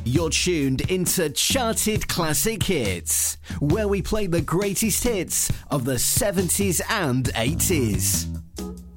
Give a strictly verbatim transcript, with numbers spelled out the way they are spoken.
You're tuned into Charted Classic Hits, where we play the greatest hits of the seventies and eighties.